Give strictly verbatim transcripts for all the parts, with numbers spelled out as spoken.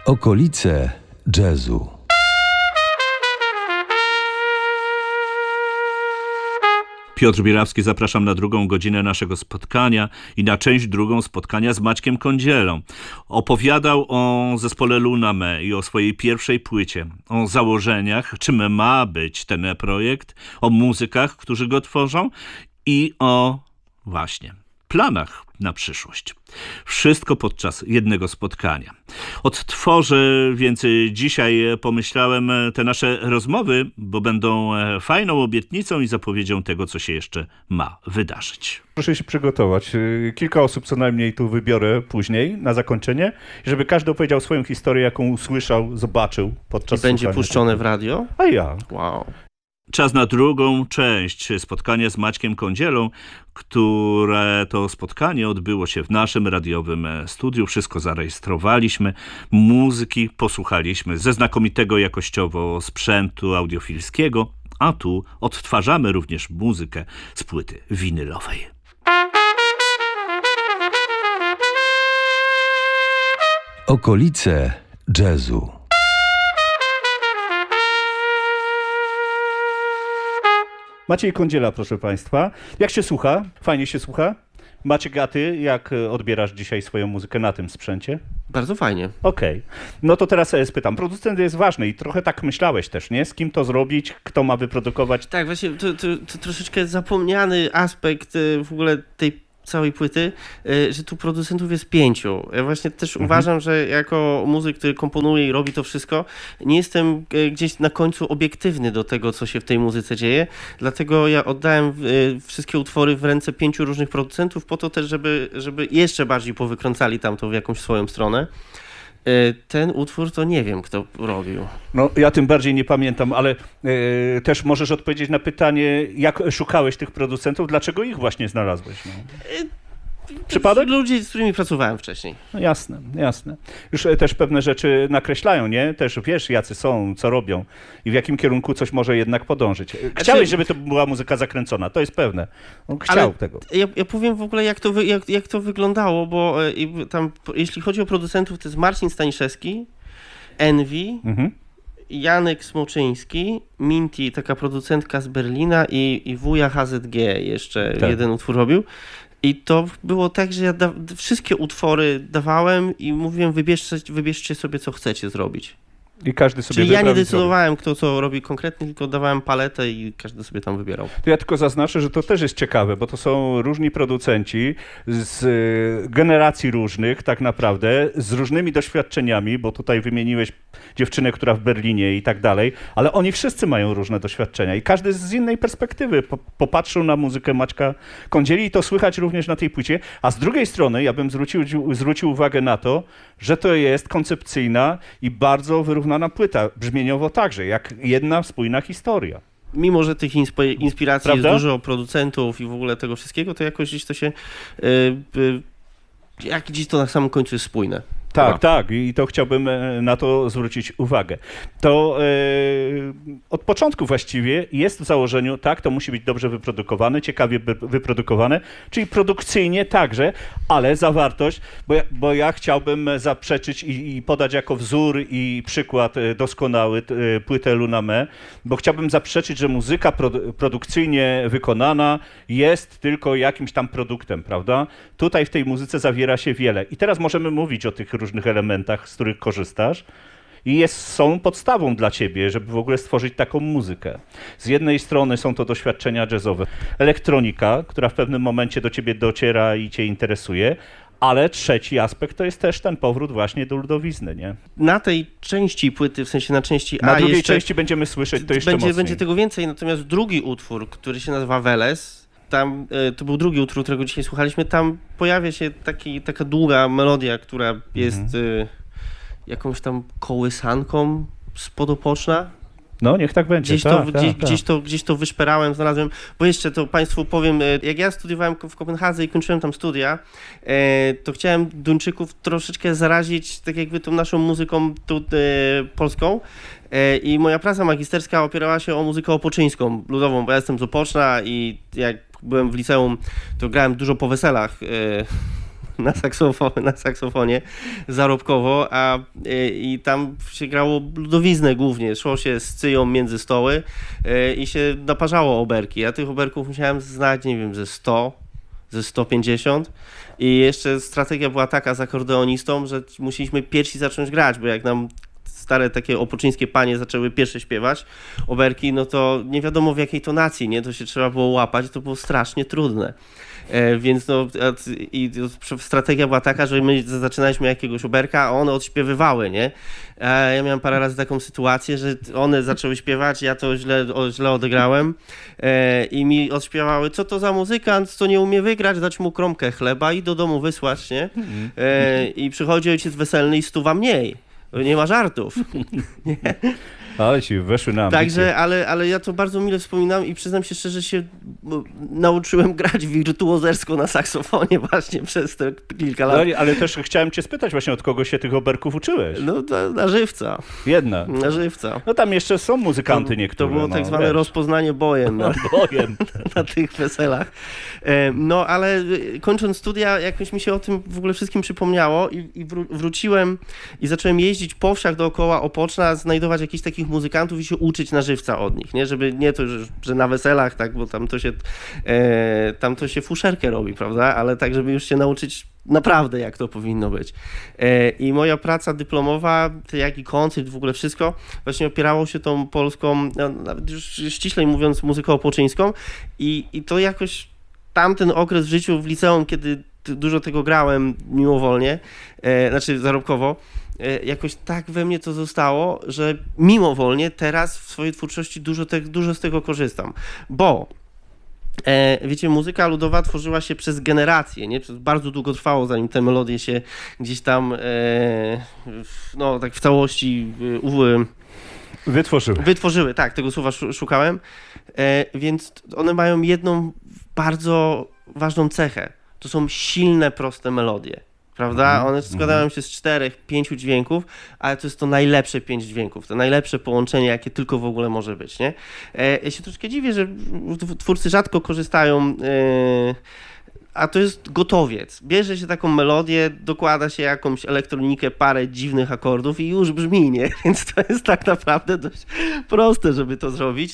Okolice jazzu. Piotr Bielawski, zapraszam na drugą godzinę naszego spotkania i na część drugą spotkania z Maćkiem Kądzielą. Opowiadał o zespole Luna Me i o swojej pierwszej płycie, o założeniach, czym ma być ten projekt, o muzykach, którzy go tworzą i o właśnie planach na przyszłość. Wszystko podczas jednego spotkania. Odtworzę więc dzisiaj, pomyślałem, te nasze rozmowy, bo będą fajną obietnicą i zapowiedzią tego, co się jeszcze ma wydarzyć. Proszę się przygotować. Kilka osób co najmniej tu wybiorę później, na zakończenie, żeby każdy opowiedział swoją historię, jaką usłyszał, zobaczył podczas I będzie słuchania. puszczone w radio? A ja. Wow. Czas na drugą część spotkania z Maćkiem Kądzielą, które to spotkanie odbyło się w naszym radiowym studiu. Wszystko zarejestrowaliśmy, muzyki posłuchaliśmy ze znakomitego jakościowo sprzętu audiofilskiego, a tu odtwarzamy również muzykę z płyty winylowej. Okolice jazzu. Maciej Kądziela, proszę Państwa. Jak się słucha? Fajnie się słucha? Maciek, a Ty jak odbierasz dzisiaj swoją muzykę na tym sprzęcie? Bardzo fajnie. Okej. Okay. No to teraz spytam. Producent jest ważny i trochę tak myślałeś też, nie? Z kim to zrobić, kto ma wyprodukować? Tak, właśnie to, to, to troszeczkę zapomniany aspekt w ogóle tej całej płyty, że tu producentów jest pięciu. Ja właśnie też mhm. uważam, że jako muzyk, który komponuje i robi to wszystko, nie jestem gdzieś na końcu obiektywny do tego, co się w tej muzyce dzieje, dlatego ja oddałem wszystkie utwory w ręce pięciu różnych producentów po to też, żeby, żeby jeszcze bardziej powykręcali tam to w jakąś swoją stronę. Ten utwór to nie wiem, kto robił. No ja tym bardziej nie pamiętam, ale y, też możesz odpowiedzieć na pytanie, jak szukałeś tych producentów, dlaczego ich właśnie znalazłeś? No? Przypadek? Ludzi, z którymi pracowałem wcześniej. No jasne, jasne. Już też pewne rzeczy nakreślają, nie? Też wiesz, jacy są, co robią i w jakim kierunku coś może jednak podążyć. Chciałeś, żeby to była muzyka zakręcona, to jest pewne. On chciał Ale tego. Ja, ja powiem w ogóle, jak to, wy, jak, jak to wyglądało, bo y, tam, jeśli chodzi o producentów, to jest Marcin Staniszewski, Envy, mhm. Janek Smoczyński, Minty, taka producentka z Berlina i, i wuja H Z G jeszcze tak. jeden utwór robił. I to było tak, że ja da- wszystkie utwory dawałem i mówiłem, wybierzcie, wybierzcie sobie, co chcecie zrobić. I każdy sobie Czyli ja nie decydowałem, zrobił. kto co robi konkretnie, tylko dawałem paletę i każdy sobie tam wybierał. To ja tylko zaznaczę, że to też jest ciekawe, bo to są różni producenci z generacji różnych tak naprawdę, z różnymi doświadczeniami, bo tutaj wymieniłeś dziewczynę, która w Berlinie i tak dalej, ale oni wszyscy mają różne doświadczenia i każdy z innej perspektywy popatrzył na muzykę Maćka Kądzieli i to słychać również na tej płycie, a z drugiej strony ja bym zwrócił, zwrócił uwagę na to, że to jest koncepcyjna i bardzo wyrównana płyta, brzmieniowo także, jak jedna spójna historia. Mimo że tych insp- inspiracji Prawda? jest dużo, producentów i w ogóle tego wszystkiego, to jakoś gdzieś to się, yy, yy, jak gdzieś to na samym końcu jest spójne. Tak, Chyba. tak i to chciałbym na to zwrócić uwagę. To e, od początku właściwie jest w założeniu, tak, to musi być dobrze wyprodukowane, ciekawie wyprodukowane, czyli produkcyjnie także, ale zawartość, bo ja, bo ja chciałbym zaprzeczyć i, i podać jako wzór i przykład doskonały e, płytę Luna Me, bo chciałbym zaprzeczyć, że muzyka produ- produkcyjnie wykonana jest tylko jakimś tam produktem, prawda? Tutaj w tej muzyce zawiera się wiele i teraz możemy mówić o tych różnych elementach, z których korzystasz i jest, są podstawą dla ciebie, żeby w ogóle stworzyć taką muzykę. Z jednej strony są to doświadczenia jazzowe, elektronika, która w pewnym momencie do ciebie dociera i cię interesuje, ale trzeci aspekt to jest też ten powrót właśnie do ludowizny, nie? Na tej części płyty, w sensie na części A Na drugiej jeszcze, części będziemy słyszeć to jeszcze będzie, mocniej. będzie tego więcej, natomiast drugi utwór, który się nazywa Weles, tam, to był drugi utwór, którego dzisiaj słuchaliśmy, tam pojawia się taki, taka długa melodia, która jest mhm. y, jakąś tam kołysanką spodopoczna. No, niech tak będzie. Gdzieś, tak, to, tak, gdzieś, tak. gdzieś, to, gdzieś to wyszperałem, znalazłem, bo jeszcze to Państwu powiem, jak ja studiowałem w Kopenhadze i kończyłem tam studia, to chciałem Duńczyków troszeczkę zarazić tak jakby tą naszą muzyką tu, polską i moja praca magisterska opierała się o muzykę opoczyńską, ludową, bo ja jestem z Opoczna i jak byłem w liceum, to grałem dużo po weselach na, saksofo- na saksofonie zarobkowo, a i, i tam się grało ludowiznę głównie. Szło się z cyją między stoły y, i się naparzało oberki. Ja tych oberków musiałem znać, nie wiem, ze sto, ze sto pięćdziesiąt i jeszcze strategia była taka z akordeonistą, że musieliśmy pierwsi zacząć grać, bo jak nam stare takie opoczyńskie panie zaczęły pierwsze śpiewać oberki, no to nie wiadomo w jakiej tonacji, nie? To się trzeba było łapać, to było strasznie trudne. E, więc no i strategia była taka, że my zaczynaliśmy jakiegoś oberka, a one odśpiewywały, nie? E, ja miałem parę razy taką sytuację, że one zaczęły śpiewać, ja to źle, o, źle odegrałem e, i mi odśpiewały, co to za muzykant, co nie umie wygrać, dać mu kromkę chleba i do domu wysłać, nie? E, I przychodzi ojciec weselny i stuwa mniej. Nie ma żartów. Nie? Ale ci weszły na ambicje. Także, ale, ale ja to bardzo mile wspominam i przyznam się szczerze, że się nauczyłem grać wirtuozersko na saksofonie właśnie przez te kilka lat. Ale, ale też chciałem cię spytać właśnie, od kogo się tych oberków uczyłeś? No na, na żywca. Jedna. Na żywca. No tam jeszcze są muzykanty to, niektóre. To było no, tak zwane wiesz. rozpoznanie bojem na, Bojem. na tych weselach. E, No ale kończąc studia, jakoś mi się o tym w ogóle wszystkim przypomniało i, i wró- wróciłem i zacząłem jeździć po wsiach dookoła Opoczna, znajdować jakichś takich muzykantów i się uczyć na żywca od nich, nie? Żeby nie to, że, że na weselach, tak, bo tam to się e, tam to się fuszerkę robi, prawda? Ale tak, żeby już się nauczyć naprawdę, jak to powinno być. E, I moja praca dyplomowa, jak i koncert, w ogóle wszystko, właśnie opierało się tą polską, no, nawet już ściślej mówiąc, muzyką opoczyńską i, i to jakoś tamten okres w życiu w liceum, kiedy dużo tego grałem mimowolnie, e, znaczy zarobkowo, e, jakoś tak we mnie to zostało, że mimowolnie teraz w swojej twórczości dużo, te, dużo z tego korzystam, bo E, wiecie, muzyka ludowa tworzyła się przez generacje, nie? Przez bardzo długo trwało, zanim te melodie się gdzieś tam, e, w, no tak w całości e, Wytworzyły. wytworzyły. Tak, tego słowa szukałem. E, więc one mają jedną bardzo ważną cechę. To są silne, proste melodie. Prawda? Mm, One składają się z czterech, pięciu dźwięków, ale to jest to najlepsze pięć dźwięków, to najlepsze połączenie, jakie tylko w ogóle może być, nie? E, ja się troszkę dziwię, że twórcy rzadko korzystają, e, a to jest gotowiec. Bierze się taką melodię, dokłada się jakąś elektronikę, parę dziwnych akordów i już brzmi, nie? Więc to jest tak naprawdę dość proste, żeby to zrobić.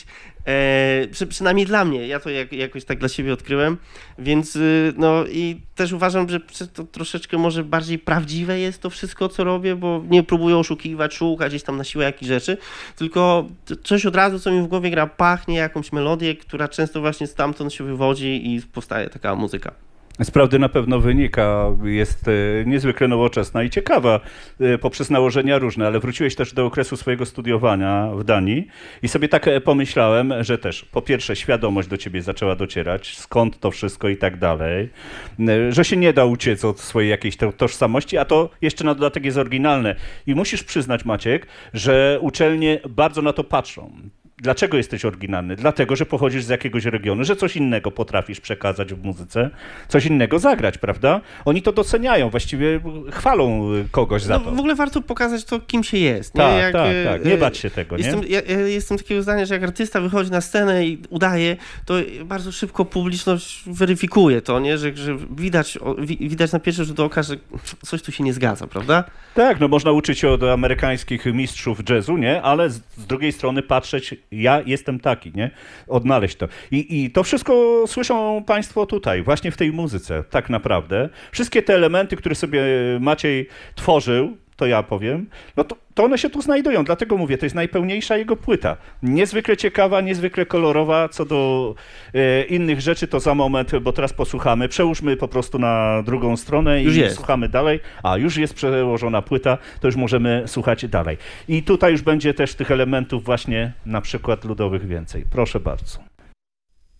E, przy, przynajmniej dla mnie, ja to jak, jakoś tak dla siebie odkryłem, więc y, no i też uważam, że to troszeczkę może bardziej prawdziwe jest to wszystko, co robię, bo nie próbuję oszukiwać, szukać gdzieś tam na siłę jakichś rzeczy, tylko coś od razu, co mi w głowie gra, pachnie jakąś melodię, która często właśnie stamtąd się wywodzi i powstaje taka muzyka. Z prawdy na pewno wynika, jest e, niezwykle nowoczesna i ciekawa e, poprzez nałożenia różne, ale wróciłeś też do okresu swojego studiowania w Danii i sobie tak e, pomyślałem, że też po pierwsze świadomość do ciebie zaczęła docierać, skąd to wszystko i tak dalej, e, że się nie da uciec od swojej jakiejś to, tożsamości, a to jeszcze na dodatek jest oryginalne. I musisz przyznać, Maciek, że uczelnie bardzo na to patrzą. Dlaczego jesteś oryginalny? Dlatego, że pochodzisz z jakiegoś regionu, że coś innego potrafisz przekazać w muzyce, coś innego zagrać, prawda? Oni to doceniają, właściwie chwalą kogoś za no, to. W ogóle warto pokazać to, kim się jest. Nie? Tak, jak, tak, tak. Nie bać się tego, jestem, nie? Ja, ja jestem takiego zdania, że jak artysta wychodzi na scenę i udaje, to bardzo szybko publiczność weryfikuje to, nie? Że, że widać, widać na pierwszy rzut oka, że coś tu się nie zgadza, prawda? Tak, no można uczyć się od amerykańskich mistrzów jazzu, nie? Ale z, z drugiej strony patrzeć, ja jestem taki, nie? Odnaleźć to. I, I to wszystko słyszą państwo tutaj, właśnie w tej muzyce, tak naprawdę. Wszystkie te elementy, które sobie Maciej tworzył, to ja powiem, no to, to one się tu znajdują, dlatego mówię, to jest najpełniejsza jego płyta. Niezwykle ciekawa, niezwykle kolorowa, co do e, innych rzeczy to za moment, bo teraz posłuchamy, przełóżmy po prostu na drugą stronę już i jest. słuchamy dalej. A, już jest przełożona płyta, to już możemy słuchać dalej. I tutaj już będzie też tych elementów właśnie na przykład ludowych więcej. Proszę bardzo.